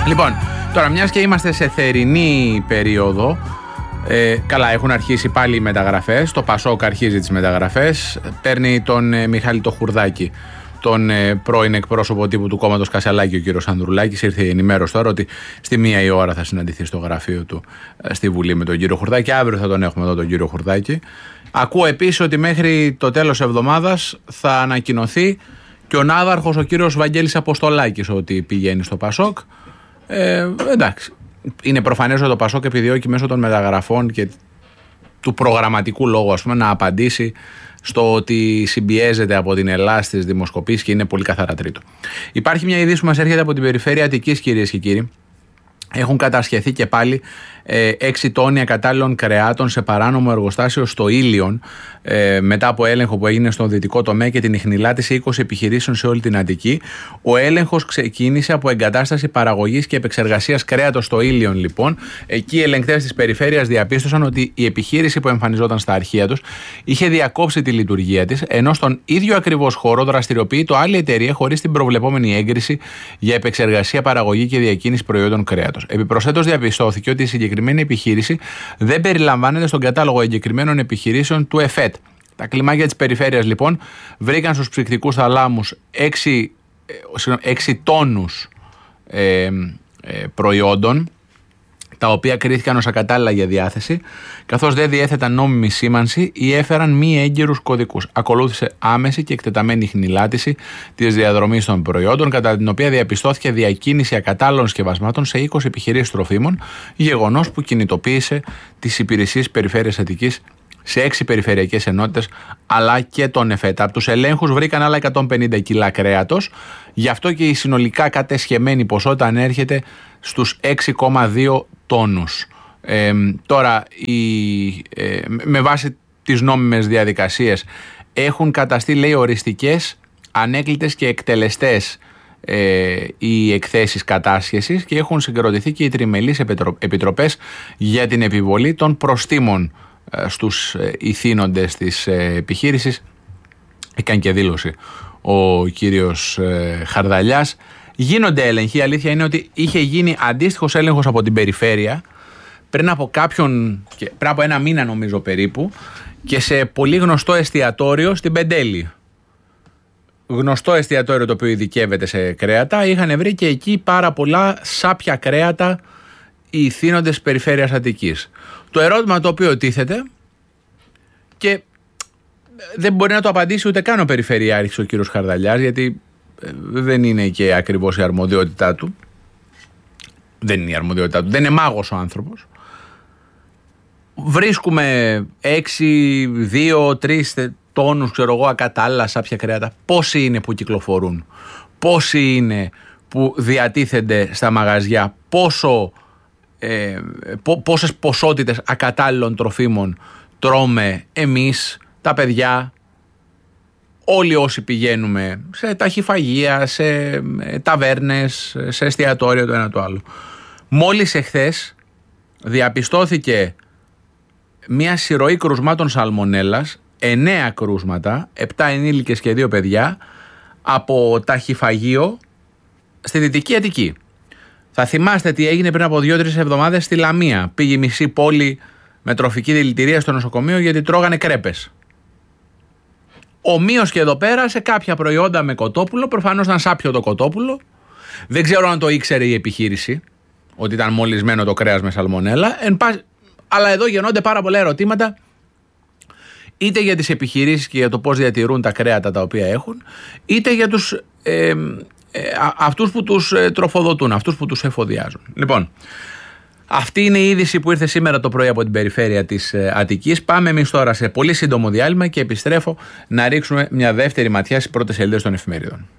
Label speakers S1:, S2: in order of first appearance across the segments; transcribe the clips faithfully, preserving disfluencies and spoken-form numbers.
S1: Λοιπόν, τώρα μιας και είμαστε σε θερινή περίοδο, ε, καλά, έχουν αρχίσει πάλι οι μεταγραφές. Το Πασόκ αρχίζει τις μεταγραφές. Παίρνει τον ε, Μιχάλη το Χουρδάκη, τον ε, πρώην εκπρόσωπο τύπου του κόμματος Κασελάκη, ο κύριος Ανδρουλάκης. Ήρθε η ενημέρωση τώρα ότι στη μία η ώρα θα συναντηθεί στο γραφείο του ε, στη Βουλή με τον κύριο Χουρδάκη. Αύριο θα τον έχουμε εδώ τον κύριο Χουρδάκη. Ακούω επίσης ότι μέχρι το τέλος εβδομάδας θα ανακοινωθεί και ο ναύαρχος ο κύριος Βαγγέλης Αποστολάκης ότι πηγαίνει στο Πασόκ. Ε, εντάξει. Είναι προφανές ότι το Πασόκ επιδιώκει μέσω των μεταγραφών και του προγραμματικού λόγου, ας πούμε, να απαντήσει στο ότι συμπιέζεται από την Ελλάδα στις δημοσκοπήσεις και είναι πολύ καθαρά τρίτο. Υπάρχει μια είδηση που μας έρχεται από την περιφέρεια Αττικής, κυρίες και κύριοι. Έχουν κατασχεθεί και πάλι ε, έξι τόνοι ακατάλληλων κρεάτων σε παράνομο εργοστάσιο στο Ήλιον, ε, μετά από έλεγχο που έγινε στον δυτικό τομέα και την ιχνηλάτηση είκοσι επιχειρήσεων σε όλη την Αττική. Ο έλεγχος ξεκίνησε από εγκατάσταση παραγωγής και επεξεργασίας κρέατος στο Ήλιον, λοιπόν. Εκεί οι ελεγκτές της περιφέρειας διαπίστωσαν ότι η επιχείρηση που εμφανιζόταν στα αρχεία τους είχε διακόψει τη λειτουργία της, ενώ στον ίδιο ακριβώς χώρο δραστηριοποιείται άλλη εταιρεία χωρίς την προβλεπόμενη έγκριση για επεξεργασία, παραγωγή και διακίνηση προϊόντων κρέατος. Επιπροσθέτως, διαπιστώθηκε ότι η συγκεκριμένη επιχείρηση δεν περιλαμβάνεται στον κατάλογο εγκεκριμένων επιχειρήσεων του ΕΦΕΤ. Τα κλιμάκια της περιφέρειας, λοιπόν, βρήκαν στους ψυκτικούς θαλάμους έξι τόνους ε, ε, προϊόντων, τα οποία κρίθηκαν ως ακατάλληλα για διάθεση, καθώς δεν διέθεταν νόμιμη σήμανση ή έφεραν μη έγκυρους κωδικούς. Ακολούθησε άμεση και εκτεταμένη χνηλάτιση της διαδρομής των προϊόντων, κατά την οποία διαπιστώθηκε διακίνηση ακατάλληλων σκευασμάτων σε είκοσι επιχειρήσεις τροφίμων, γεγονός που κινητοποίησε τις υπηρεσίες Περιφέρειας Αττικής σε έξι περιφερειακές ενότητες, αλλά και τον ΕΦΕΤ. Από τους ελέγχους βρήκαν άλλα εκατόν πενήντα κιλά κρέατος, γι' αυτό και η συνολικά κατεσχεμένη ποσότητα ανέρχεται στους έξι κόμμα δύο τόνους. Ε, τώρα, η, ε, με βάση τις νόμιμες διαδικασίες έχουν καταστεί, λέει, οριστικές, ανέκλητες και εκτελεστές ε, οι εκθέσεις κατάσχεσης και έχουν συγκροτηθεί και οι τριμελείς επιτροπές για την επιβολή των προστίμων στους ηθήνοντες της επιχείρησης. Έκανε και δήλωση ο κύριος Χαρδαλιάς. Γίνονται έλεγχοι. Η αλήθεια είναι ότι είχε γίνει αντίστοιχος έλεγχος από την περιφέρεια πριν από κάποιον, πριν από ένα μήνα νομίζω περίπου, και σε πολύ γνωστό εστιατόριο στην Πεντέλη. Γνωστό εστιατόριο το οποίο ειδικεύεται σε κρέατα. Είχαν βρει και εκεί πάρα πολλά σάπια κρέατα οι ηθήνοντες της περιφέρειας Αττικής. Το ερώτημα το οποίο τίθεται, και δεν μπορεί να το απαντήσει ούτε καν ο περιφερειάρχης ο κύριος Χαρδαλιάς, γιατί δεν είναι και ακριβώς η αρμοδιότητά του. Δεν είναι η αρμοδιότητά του. Δεν είναι μάγος ο άνθρωπος. Βρίσκουμε έξι, δύο, τρεις τόνους, ξέρω εγώ, ακατάλληλα σάπια κρέατα. Πόσοι είναι που κυκλοφορούν? Πόσοι είναι που διατίθενται στα μαγαζιά? Πόσο... Ε, πόσες ποσότητες ακατάλληλων τροφίμων τρώμε εμείς, τα παιδιά, όλοι όσοι πηγαίνουμε σε ταχυφαγεία, σε ταβέρνες, σε εστιατόρια, το ένα το άλλο. Μόλις εχθές διαπιστώθηκε μια συρροή κρουσμάτων σαλμονέλας, εννέα κρούσματα, επτά ενήλικες και δύο παιδιά, από ταχυφαγείο στη Δυτική Αττική. Θα θυμάστε τι έγινε πριν από δύο-τρεις εβδομάδες στη Λαμία. Πήγε η μισή πόλη με τροφική δηλητηρία στο νοσοκομείο γιατί τρώγανε κρέπες. Ομοίως και εδώ πέρα σε κάποια προϊόντα με κοτόπουλο, προφανώς ήταν σάπιο το κοτόπουλο. Δεν ξέρω αν το ήξερε η επιχείρηση, ότι ήταν μολυσμένο το κρέας με σαλμονέλα. Εν πάση, αλλά εδώ γεννώνται πάρα πολλά ερωτήματα, είτε για τις επιχειρήσεις και για το πώς διατηρούν τα κρέατα τα οποία έχουν, είτε για τους... Ε, αυτούς που τους τροφοδοτούν, αυτούς που τους εφοδιάζουν. Λοιπόν, αυτή είναι η είδηση που ήρθε σήμερα το πρωί από την περιφέρεια της Αττικής. Πάμε εμείς τώρα σε πολύ σύντομο διάλειμμα και επιστρέφω να ρίξουμε μια δεύτερη ματιά στις πρώτες σελίδες των εφημερίδων.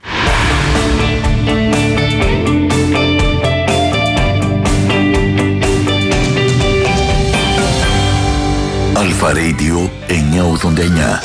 S2: Αλφα Radio εννιακόσια ογδόντα εννιά.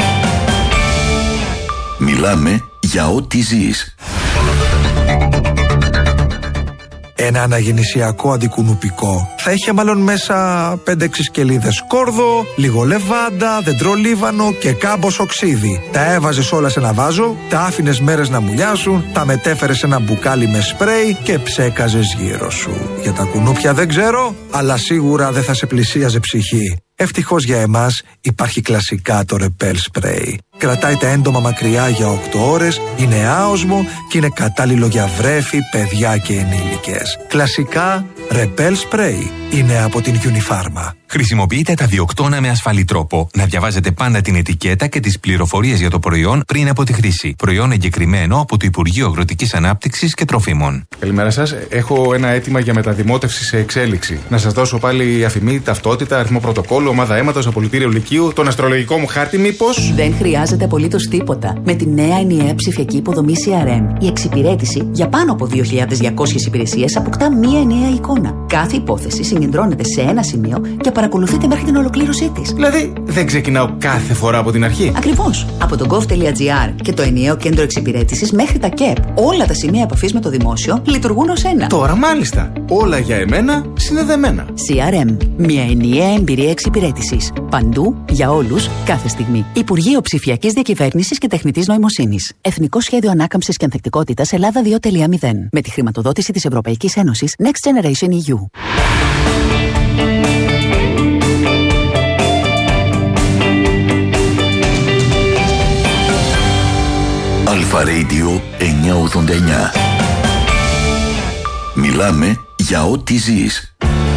S2: Μιλάμε για ό,τι ζεις.
S3: Ένα αναγεννησιακό αντικουνουπικό θα είχε μάλλον μέσα πέντε έξι σκελίδες σκόρδο, λίγο λεβάντα, δεντρολίβανο και κάμποσο ξύδι. Τα έβαζες όλα σε ένα βάζο, τα άφηνες μέρες να μουλιάσουν, τα μετέφερες σε ένα μπουκάλι με σπρέι και ψέκαζες γύρω σου. Για τα κουνούπια δεν ξέρω, αλλά σίγουρα δεν θα σε πλησίαζε ψυχή. Ευτυχώς για εμάς υπάρχει κλασικά το Repel Spray. Κρατάει τα έντομα μακριά για οκτώ ώρες, είναι άοσμο και είναι κατάλληλο για βρέφη, παιδιά και ενήλικες. Κλασικά Repel Spray είναι από την Unifarma.
S4: Χρησιμοποιείτε τα διοκτώνα με ασφαλή τρόπο. Να διαβάζετε πάντα την ετικέτα και τις πληροφορίες για το προϊόν πριν από τη χρήση. Προϊόν εγκεκριμένο από το Υπουργείο Αγροτικής Ανάπτυξης και Τροφίμων.
S5: Καλημέρα σας. Έχω ένα αίτημα για μεταδημότευση σε εξέλιξη. Να σας δώσω πάλι αφημί, ταυτότητα, αριθμό πρωτοκόλλου, ομάδα αίματος, απολυτήριο λυκείου, τον αστρολογικό μου χάρτη, μήπως?
S6: Δεν χρειάζεται απολύτως τίποτα. Με τη νέα ενιαία ψηφιακή υποδομή σι αρ εμ, η εξυπηρέτηση για πάνω από δύο χιλιάδες διακόσιες υπηρεσίες αποκτά μία ενιαία εικόνα. Κάθε υπόθεση συγκεντρώνεται σε ένα σημείο και παρακολουθείτε μέχρι την ολοκλήρωσή της.
S5: Δηλαδή, δεν ξεκινάω κάθε φορά από την αρχή.
S6: Ακριβώς. Από το gov.gr και το ενιαίο κέντρο εξυπηρέτησης μέχρι τα ΚΕΠ, όλα τα σημεία επαφής με το δημόσιο λειτουργούν ως ένα.
S5: Τώρα μάλιστα. Όλα για εμένα συνδεδεμένα.
S6: σι αρ εμ. Μια ενιαία εμπειρία εξυπηρέτησης. Παντού, για όλους, κάθε στιγμή. Υπουργείο Ψηφιακής Διακυβέρνησης και Τεχνητής Νοημοσύνης. Εθνικό Σχέδιο Ανάκαμψης και Ανθεκτικότητας Ελλάδα δύο κόμμα μηδέν. Με τη χρηματοδότηση της Ευρωπαϊκής Ένωσης Next Generation ι γιου.
S2: Αλφα Radio εννιακόσια ογδόντα εννιά. Μιλάμε για ό,τι ζεις.